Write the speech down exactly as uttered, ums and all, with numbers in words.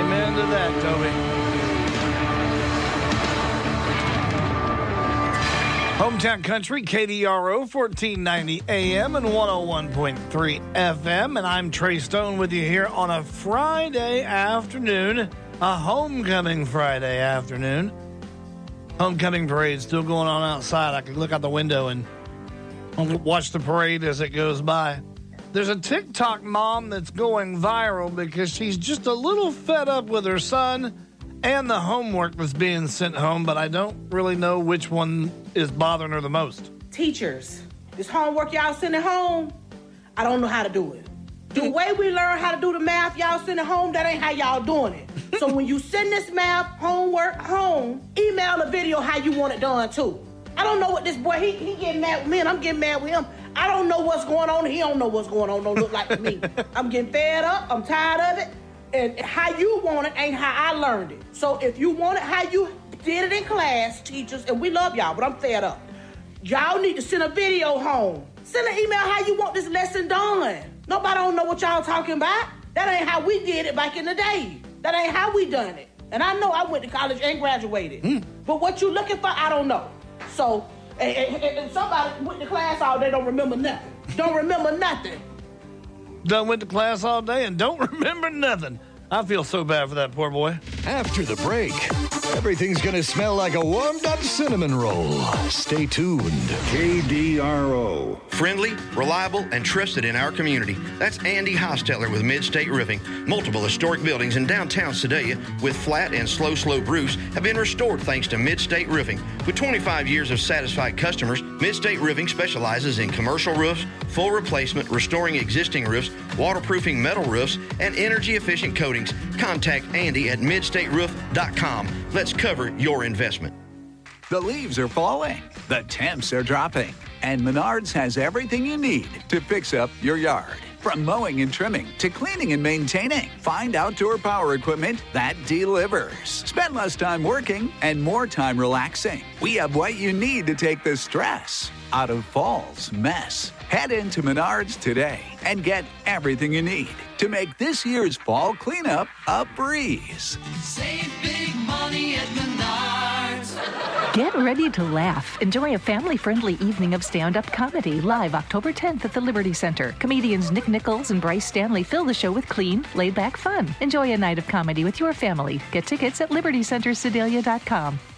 Amen to that, Toby. Hometown Country, K D R O, fourteen ninety A M and one oh one point three F M. And I'm Trey Stone with you here on a Friday afternoon, a homecoming Friday afternoon. Homecoming parade still going on outside. I can look out the window and watch the parade as it goes by. There's a TikTok mom that's going viral because she's just a little fed up with her son and the homework that's being sent home, but I don't really know which one is bothering her the most. Teachers, this homework y'all sending home, I don't know how to do it. The way we learn how to do the math y'all sending home, that ain't how y'all doing it. So when you send this math homework home, email a video how you want it done too. I don't know what this boy, he, he getting mad with me and I'm getting mad with him. I don't know what's going on. He don't know what's going on. Don't look like to me. I'm getting fed up. I'm tired of it. And how you want it ain't how I learned it. So if you want it how you did it in class, teachers, and we love y'all, but I'm fed up. Y'all need to send a video home. Send an email how you want this lesson done. Nobody don't know what y'all talking about. That ain't how we did it back in the day. That ain't how we done it. And I know I went to college and graduated. Mm. But what you looking for, I don't know. So, and, and, and somebody went to class all day, don't remember nothing. Don't remember nothing. Done went to class all day and don't remember nothing. I feel so bad for that poor boy. After the break, everything's going to smell like a warmed-up cinnamon roll. Stay tuned. K D R O. Friendly, reliable, and trusted in our community. That's Andy Hosteller with Mid-State Roofing. Multiple historic buildings in downtown Sedalia with flat and slow slope roofs have been restored thanks to Mid-State Roofing. With twenty-five years of satisfied customers, Mid-State Roofing specializes in commercial roofs, full replacement, restoring existing roofs, waterproofing metal roofs, and energy-efficient coatings. Contact Andy at mid state roof dot com. Let's cover your investment. The leaves are falling. The temps are dropping. And Menards has everything you need to fix up your yard. From mowing and trimming to cleaning and maintaining, find outdoor power equipment that delivers. Spend less time working and more time relaxing. We have what you need to take the stress out of fall's mess. Head into Menards today and get everything you need to make this year's fall cleanup a breeze. Save big money at Menards. Get ready to laugh. Enjoy a family-friendly evening of stand-up comedy live October tenth at the Liberty Center. Comedians Nick Nichols and Bryce Stanley fill the show with clean, laid-back fun. Enjoy a night of comedy with your family. Get tickets at liberty center sedalia dot com.